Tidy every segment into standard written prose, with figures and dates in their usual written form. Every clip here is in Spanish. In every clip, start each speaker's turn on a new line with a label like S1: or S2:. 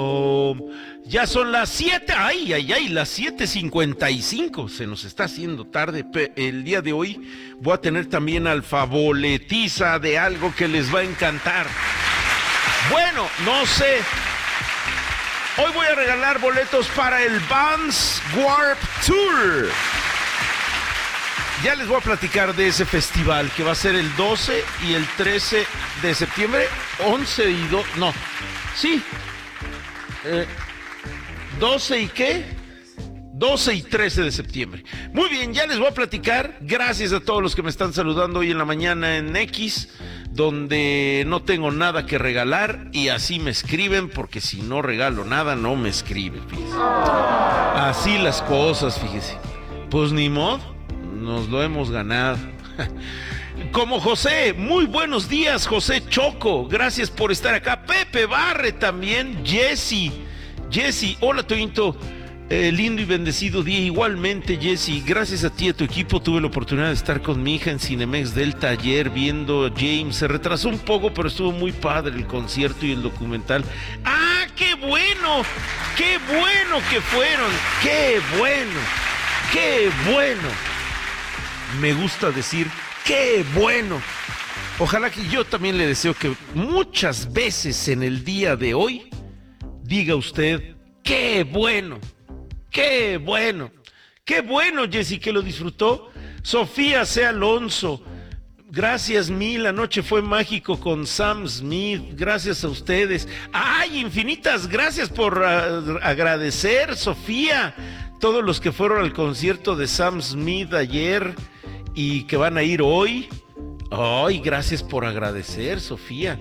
S1: Ya son las 7, las 7:55, se nos está haciendo tarde. El día de hoy voy a tener también alfaboletiza de algo que les va a encantar. Bueno, no sé. Hoy voy a regalar boletos para el Vans Warped Tour. Ya les voy a platicar de ese festival que va a ser el 12 y el 13 de septiembre, 11 y 2, no, sí. 12 y qué? 12 y 13 de septiembre. Muy bien, ya les voy a platicar. Gracias a todos los que me están saludando hoy en la mañana en X, donde no tengo nada que regalar y así me escriben, porque si no regalo nada, no me escriben, fíjese. Así las cosas, fíjese. Pues ni modo, nos lo hemos ganado. Como José, muy buenos días, José Choco, gracias por estar acá. Pepe Barre también, Jessy, hola Toñito, lindo y bendecido día. Igualmente, Jessy, gracias a ti y a tu equipo tuve la oportunidad de estar con mi hija en Cinemex Delta ayer viendo James. Se retrasó un poco, pero estuvo muy padre el concierto y el documental. ¡Ah, qué bueno! ¡Qué bueno que fueron! ¡Qué bueno! ¡Qué bueno! Me gusta decir ¡qué bueno! Ojalá que yo también le deseo que muchas veces en el día de hoy diga usted ¡qué bueno! ¡Qué bueno! ¡Qué bueno, Jessy, que lo disfrutó! Sofía C. Alonso, gracias mil, la noche fue mágico con Sam Smith, gracias a ustedes. ¡Ay, infinitas gracias por agradecer, Sofía! Todos los que fueron al concierto de Sam Smith ayer y que van a ir hoy. Ay, gracias por agradecer, Sofía.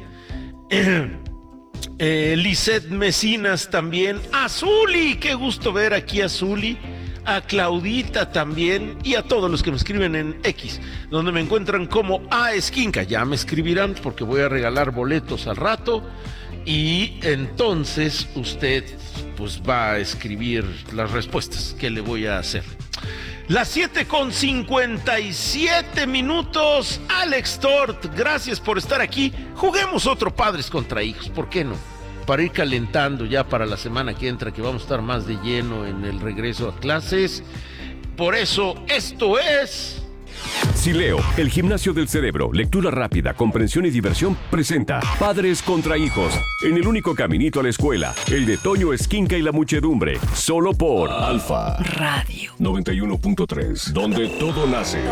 S1: Lisette Mecinas también. A Zuli, qué gusto ver aquí a Zuli. A Claudita también. Y a todos los que me escriben en X, donde me encuentran como A Esquinca. Ya me escribirán porque voy a regalar boletos al rato. Y entonces usted pues va a escribir las respuestas que le voy a hacer. Las 7:57. Alex Tort, gracias por estar aquí. Juguemos otro Padres contra Hijos, ¿por qué no? Para ir calentando ya para la semana que entra, que vamos a estar más de lleno en el regreso a clases. Por eso, esto es...
S2: Sileo, el gimnasio del cerebro, lectura rápida, comprensión y diversión, presenta Padres contra Hijos, en el único caminito a la escuela, el de Toño Esquinca y la muchedumbre, solo por Alfa Radio 91.3, donde todo nace.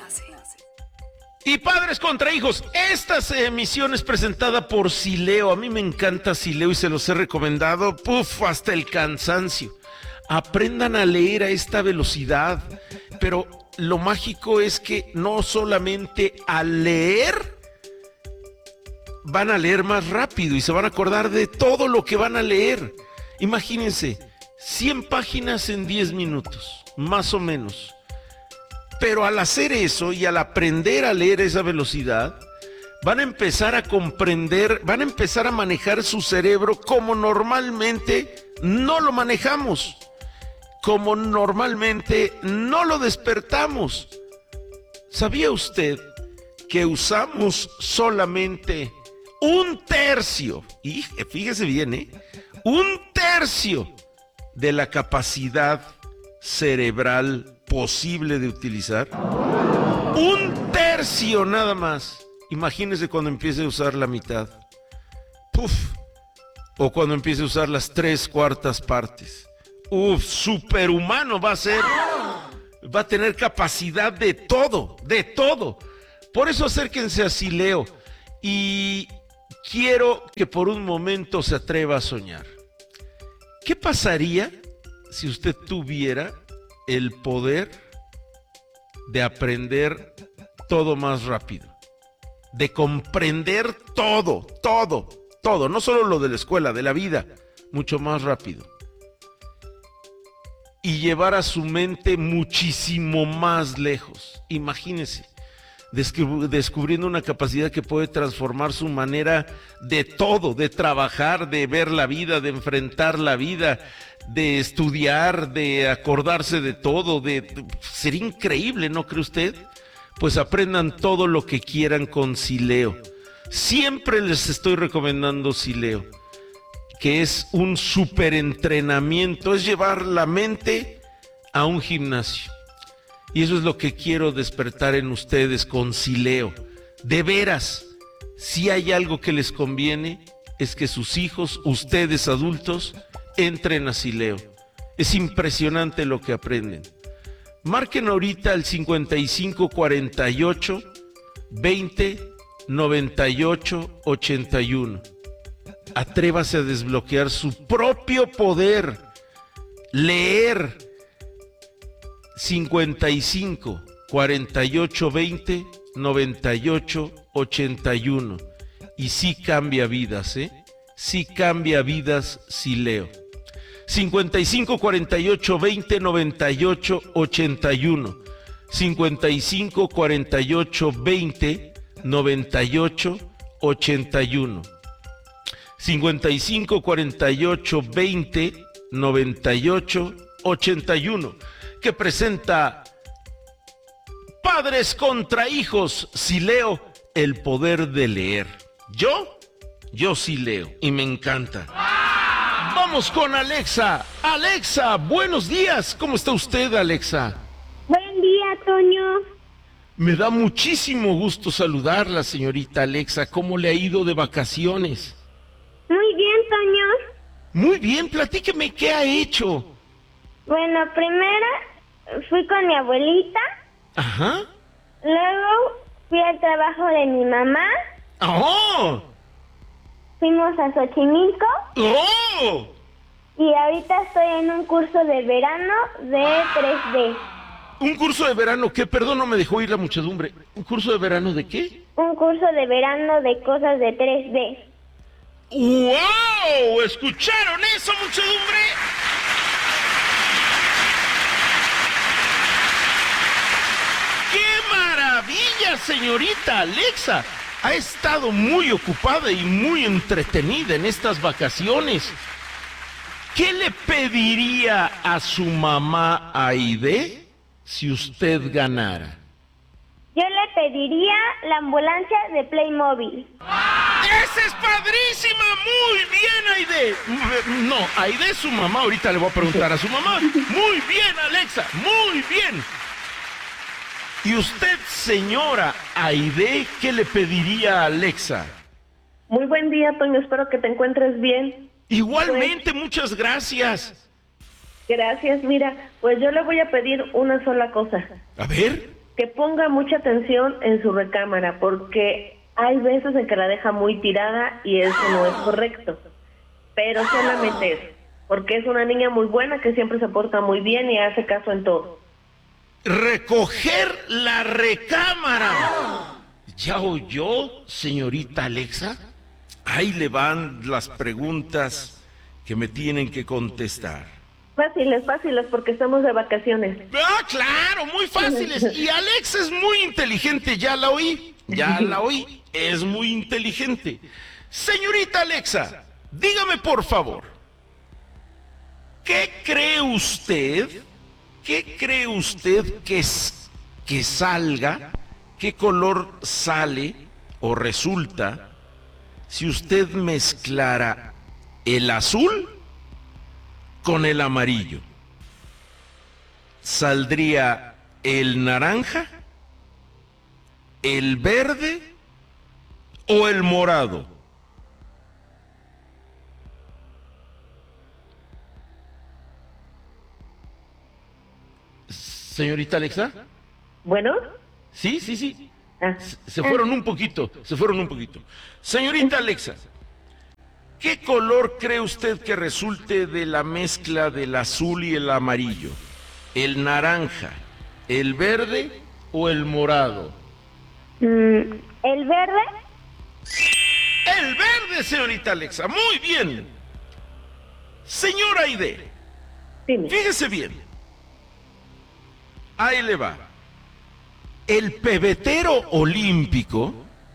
S1: Y Padres contra Hijos, esta emisión es presentada por Sileo. A mí me encanta Sileo y se los he recomendado, hasta el cansancio. Aprendan a leer a esta velocidad, pero lo mágico es que no solamente al leer van a leer más rápido y se van a acordar de todo lo que van a leer. Imagínense, 100 páginas en 10 minutos, más o menos. Pero al hacer eso y al aprender a leer a esa velocidad, van a empezar a comprender, van a empezar a manejar su cerebro como normalmente no lo manejamos, como normalmente no lo despertamos. ¿Sabía usted que usamos solamente un tercio, y fíjese bien, un tercio de la capacidad cerebral posible de utilizar? Un tercio nada más. Imagínese cuando empiece a usar la mitad. O cuando empiece a usar las 3/4 partes. Superhumano va a ser. Va a tener capacidad de todo, de todo. Por eso acérquense a Sileo y quiero que por un momento se atreva a soñar. ¿Qué pasaría si usted tuviera el poder de aprender todo más rápido? De comprender todo, no solo lo de la escuela, de la vida, mucho más rápido. Y llevar a su mente muchísimo más lejos. Imagínese, descubriendo una capacidad que puede transformar su manera de todo, de trabajar, de ver la vida, de enfrentar la vida, de estudiar, de acordarse de todo, sería increíble, ¿no cree usted? Pues aprendan todo lo que quieran con Sileo. Siempre les estoy recomendando Sileo. que es un superentrenamiento, es llevar la mente a un gimnasio. Y eso es lo que quiero despertar en ustedes con Sileo. De veras, si hay algo que les conviene, es que sus hijos, ustedes adultos, entren a Sileo. Es impresionante lo que aprenden. Marquen ahorita el 55 48 20 98 81. Atrévase a desbloquear su propio poder. Leer 55 48 20 98 81. Y sí cambia vidas, sí cambia vidas si leo. 55 48 20 98 81. 55 48 20 98 81. 55 48 20 98 81, que presenta Padres contra Hijos, si leo, el poder de leer. Yo sí leo y me encanta. Vamos con Alexa. Alexa, buenos días. ¿Cómo está usted, Alexa?
S3: Buen día, Toño.
S1: Me da muchísimo gusto saludarla, señorita Alexa. ¿Cómo le ha ido de vacaciones?
S3: Muy bien, Toño.
S1: Muy bien, platíqueme qué ha hecho.
S3: Bueno, primero fui con mi abuelita.
S1: Ajá.
S3: Luego fui al trabajo de mi mamá.
S1: ¡Oh!
S3: Fuimos a Xochimilco.
S1: ¡Oh!
S3: Y ahorita estoy en un curso de verano de 3D.
S1: ¿Un curso de verano qué? Perdón, no me dejó ir la muchedumbre. ¿Un curso de verano de qué?
S3: Un curso de verano de cosas de 3D.
S1: ¡Wow! ¿Escucharon eso, muchedumbre? ¡Qué maravilla, señorita Alexa! Ha estado muy ocupada y muy entretenida en estas vacaciones. ¿Qué le pediría a su mamá Aide si usted ganara?
S3: Yo le pediría la ambulancia de Playmobil.
S1: ¡Esa es padrísima! ¡Muy bien, Aide! No, Aide es su mamá. Ahorita le voy a preguntar a su mamá. ¡Muy bien, Alexa! ¡Muy bien! ¿Y usted, señora Aide, qué le pediría a Alexa?
S4: Muy buen día, Toño. Espero que te encuentres bien.
S1: Igualmente, muchas gracias.
S4: Gracias. Mira, pues yo le voy a pedir una sola cosa.
S1: A ver.
S4: Que ponga mucha atención en su recámara, porque hay veces en que la deja muy tirada y eso no es correcto. Pero solamente eso, porque es una niña muy buena que siempre se porta muy bien y hace caso en todo.
S1: Recoger la recámara. ¿Ya oyó, señorita Alexa? Ahí le van las preguntas que me tienen que contestar.
S4: Fáciles, porque estamos de vacaciones.
S1: Ah, claro, muy fáciles. Y Alexa es muy inteligente, ya la oí, es muy inteligente. Señorita Alexa, dígame por favor, ¿qué cree usted que salga, qué color sale o resulta si usted mezclara el azul con el amarillo? ¿Saldría el naranja, el verde o el morado? Señorita Alexa.
S4: ¿Bueno?
S1: Sí.
S4: Ah.
S1: Se fueron un poquito. Señorita Alexa, ¿qué color cree usted que resulte de la mezcla del azul y el amarillo? ¿El naranja, el verde o el morado?
S3: ¿El verde?
S1: El verde, señorita Alexa. Muy bien. Señora Aide,
S4: Dime.
S1: fíjese bien. Ahí le va. El pebetero olímpico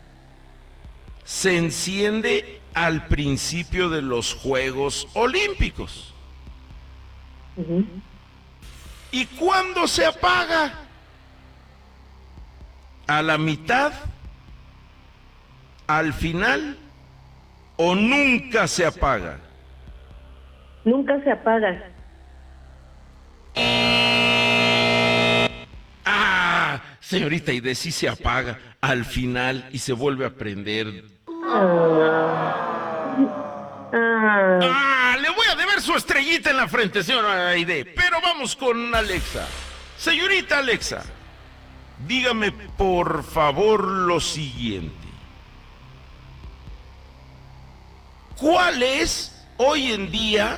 S1: se enciende al principio de los Juegos Olímpicos.
S4: Uh-huh.
S1: ¿Y cuándo se apaga? ¿A la mitad? ¿Al final? ¿O nunca se apaga?
S4: Nunca se apaga.
S1: Ah, señorita Aide, sí se apaga al final y se vuelve a prender. Le voy a deber su estrellita en la frente, señora Aide. Pero vamos con Alexa. Señorita Alexa, dígame por favor lo siguiente. ¿Cuál es hoy en día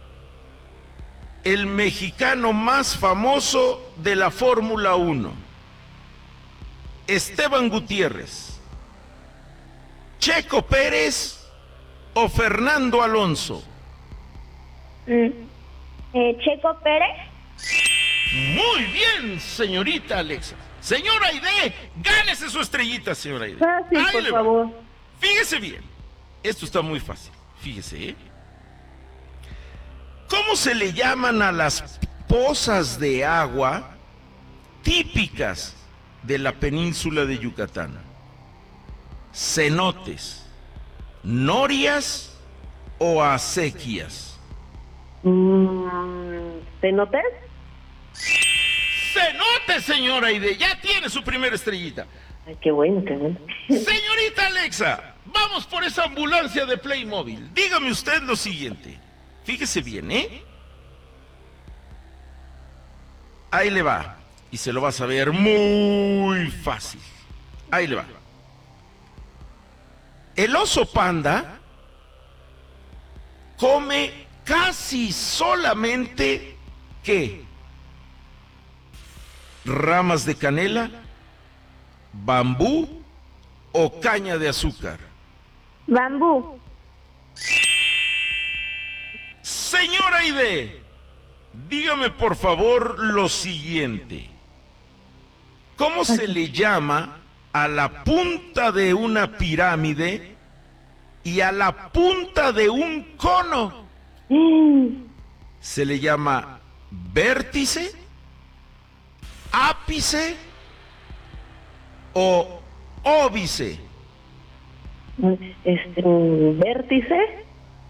S1: el mexicano más famoso de la Fórmula 1? ¿Esteban Gutiérrez, Checo Pérez o Fernando Alonso?
S3: Checo Pérez.
S1: Muy bien, señorita Alexa. Señora Aide, gánese su estrellita, señora Aide.
S4: Fácil,
S1: Ahí
S4: por
S1: le va.
S4: favor.
S1: Fíjese bien. Esto está muy fácil. Fíjese, ¿eh? ¿Cómo se le llaman a las pozas de agua típicas de la península de Yucatán? ¿Cenotes, norias o acequias?
S4: ¿Cenotes?
S1: ¡Cenotes, señora Aide! Ya tiene su primera estrellita.
S4: Ay, qué bueno, qué bueno.
S1: Señorita Alexa, vamos por esa ambulancia de Playmobil. Dígame usted lo siguiente. Fíjese bien, ¿eh? Ahí le va. Y se lo va a saber muy fácil. Ahí le va. El oso panda come casi solamente ¿qué? ¿Ramas de canela, bambú o caña de azúcar?
S3: Bambú.
S1: Señora Aide, dígame por favor lo siguiente. ¿Cómo se le llama a la punta de una pirámide y a la punta de un cono? ¿Se le llama vértice, ápice o óbice?
S4: ¿Vértice?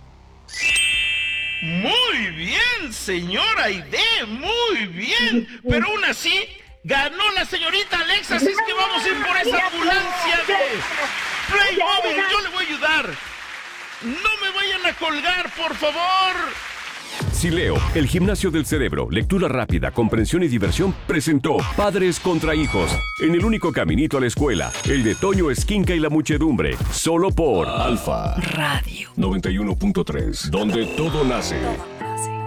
S1: Muy bien, señora Aide, muy bien. Pero aún así, ganó la señorita Alexa, así es que vamos a ir por esa ambulancia de Playmobil. Yo le voy a ayudar. No me vayan a colgar, por favor.
S2: Sileo, el gimnasio del cerebro, lectura rápida, comprensión y diversión, presentó Padres contra Hijos, en el único caminito a la escuela, el de Toño Esquinca y la muchedumbre, solo por Alfa Radio 91.3, donde todo nace.